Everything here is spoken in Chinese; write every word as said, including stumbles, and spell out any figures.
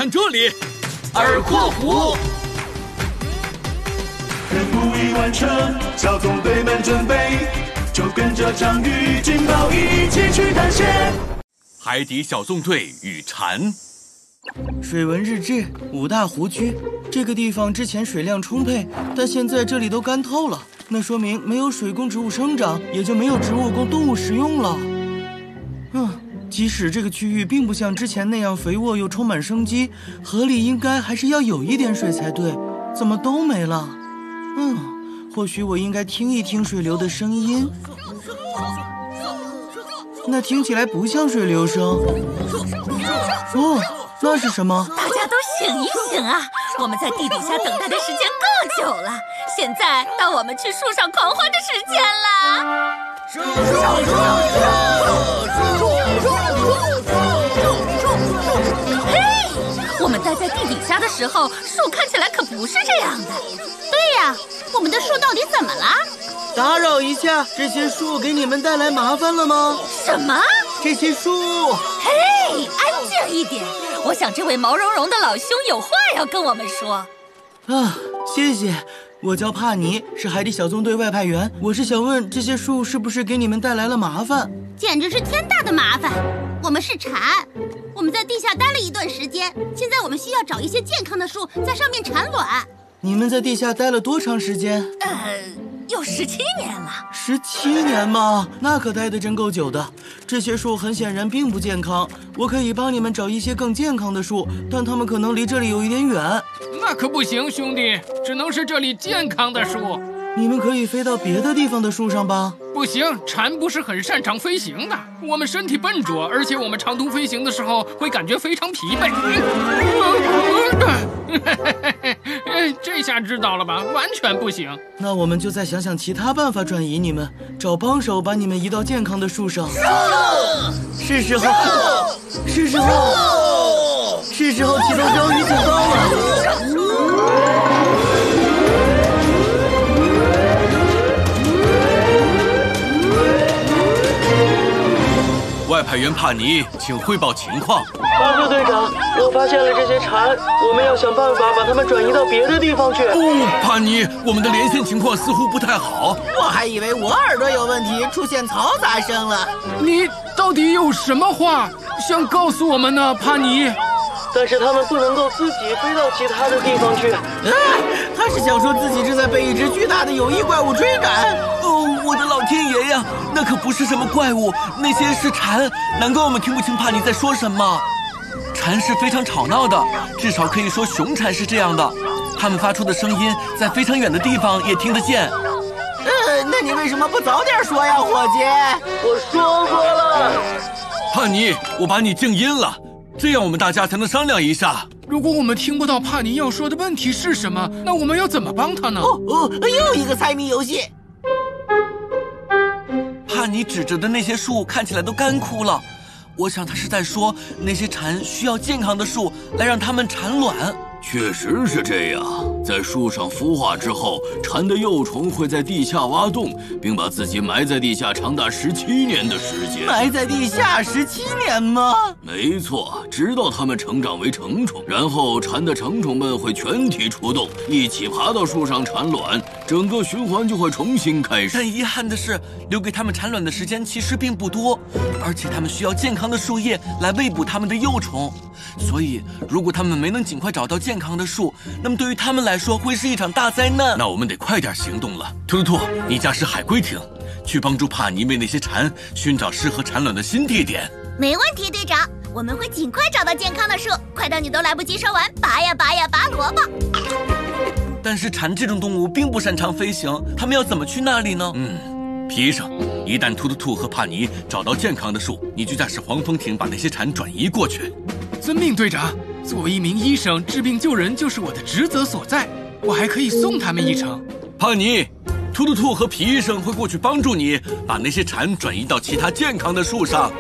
这里。 耳廓湖。 任务已完成，小纵队们准备，就跟着章鱼警报一起去探险。 海底小纵队与蝉。 水文日志，五大湖区。这个地方之前水量充沛，但现在这里都干透了，那说明没有水供植物生长，也就没有植物供动物食用了。嗯，即使这个区域并不像之前那样肥沃又充满生机，河里应该还是要有一点水才对，怎么都没了？嗯，或许我应该听一听水流的声音。那听起来不像水流声。哦，那是什么？ 大家都醒一醒啊！我们在地底下等待的时间够久了，现在到我们去树上狂欢的时间了。 树树树树嘿，我们待在地底下的时候，树看起来可不是这样的。对呀，我们的树到底怎么了？ 打扰一下，这些树给你们带来麻烦了吗？ 什么？ 这些树…… 嘿，安静一点！我想这位毛茸茸的老兄有话要跟我们说。 啊，谢谢。我叫帕尼，是海底小纵队外派员。我是想问，这些树是不是给你们带来了麻烦？ 简直是天大的麻烦！我们是蝉，我们在地下待了一段时间，现在我们需要找一些健康的树在上面产卵。 你们在地下待了多长时间？ 呃，有十七年了。 十七年吗？那可待得真够久的。这些树很显然并不健康，我可以帮你们找一些更健康的树，但它们可能离这里有一点远。 那可不行，兄弟，只能是这里健康的树。 你们可以飞到别的地方的树上吧？ 不行，蝉不是很擅长飞行的，我们身体笨拙，而且我们长途飞行的时候会感觉非常疲惫。这下知道了吧？完全不行。 那我们就再想想其他办法转移你们，找帮手把你们移到健康的树上。是时候，是时候，是时候启动章鱼警报了。 外派员帕尼，请汇报情况。 巴克队长，我发现了这些蝉，我们要想办法把它们转移到别的地方去。 哦，帕尼，我们的连线情况似乎不太好。 我还以为我耳朵有问题，出现嘈杂声了。 你到底有什么话想告诉我们呢，帕尼？ 但是他们不能够自己飞到其他的地方去。 啊，他是想说自己正在被一只巨大的有益怪物追赶。 哦，我的老天爷呀，那可不是什么怪物，那些是蝉。难怪我们听不清帕尼在说什么。蝉是非常吵闹的，至少可以说雄蝉是这样的。它们发出的声音在非常远的地方也听得见。 呃，那你为什么不早点说呀，伙计？ 我说过了。 帕尼，我把你静音了。这样我们大家才能商量一下。 如果我们听不到帕尼要说的问题是什么，那我们要怎么帮他呢？ 哦哦，又一个猜谜游戏。 帕尼指着的那些树看起来都干枯了，我想他是在说那些蝉需要健康的树来让它们产卵。 确实是这样，在树上孵化之后，蝉的幼虫会在地下挖洞，并把自己埋在地下长达十七年的时间。 埋在地下十七年吗？ 没错，直到它们成长为成虫，然后蝉的成虫们会全体出动，一起爬到树上产卵，整个循环就会重新开始。 但遗憾的是，留给它们产卵的时间其实并不多，而且它们需要健康的树叶来喂哺它们的幼虫。所以，如果它们没能尽快找到健康的树，那么对于它们来说会是一场大灾难。 那我们得快点行动了。 图图图，你驾驶海龟艇，去帮助帕尼为那些蝉寻找适合产卵的新地点。 没问题，队长，我们会尽快找到健康的树，快到你都来不及说完，拔呀拔呀拔萝卜。 但是蝉这种动物并不擅长飞行，它们要怎么去那里呢？ 嗯，皮医生，一旦图图兔和帕尼找到健康的树，你就驾驶黄蜂艇把那些蝉转移过去。 遵命，队长。作为一名医生，治病救人就是我的职责所在。我还可以送他们一程。 帕尼，图图兔和皮医生会过去帮助你，把那些蝉转移到其他健康的树上。